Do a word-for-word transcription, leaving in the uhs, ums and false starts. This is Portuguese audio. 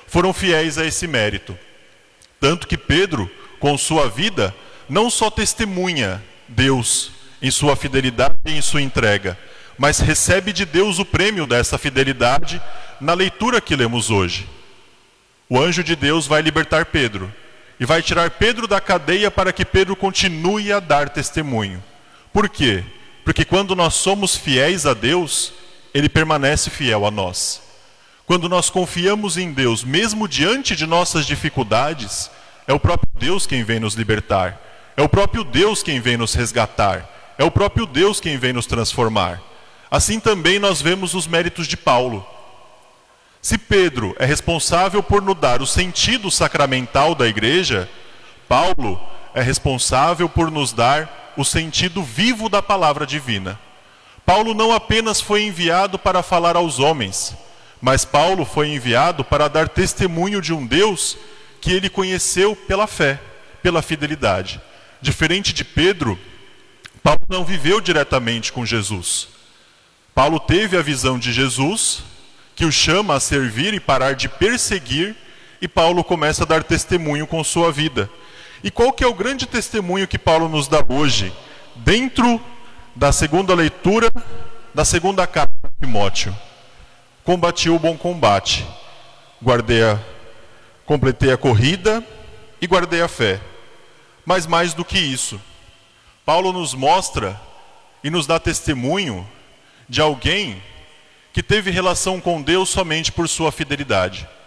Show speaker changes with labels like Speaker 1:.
Speaker 1: foram fiéis a esse mérito. Tanto que Pedro, com sua vida, não só testemunha Deus em sua fidelidade e em sua entrega, mas recebe de Deus o prêmio dessa fidelidade na leitura que lemos hoje. O anjo de Deus vai libertar Pedro e vai tirar Pedro da cadeia para que Pedro continue a dar testemunho. Por quê? Porque quando nós somos fiéis a Deus, Ele permanece fiel a nós. Quando nós confiamos em Deus, mesmo diante de nossas dificuldades, é o próprio Deus quem vem nos libertar. É o próprio Deus quem vem nos resgatar. É o próprio Deus quem vem nos transformar. Assim também nós vemos os méritos de Paulo. Se Pedro é responsável por nos dar o sentido sacramental da igreja, Paulo é responsável por nos dar o sentido vivo da palavra divina. Paulo não apenas foi enviado para falar aos homens, mas Paulo foi enviado para dar testemunho de um Deus que ele conheceu pela fé, pela fidelidade. Diferente de Pedro, Paulo não viveu diretamente com Jesus. Paulo teve a visão de Jesus, que o chama a servir e parar de perseguir, e Paulo começa a dar testemunho com sua vida. E qual que é o grande testemunho que Paulo nos dá hoje, dentro da segunda leitura da segunda carta de Timóteo? Combati o bom combate, guardei a, completei a corrida e guardei a fé. Mas mais do que isso, Paulo nos mostra e nos dá testemunho de alguém que teve relação com Deus somente por sua fidelidade.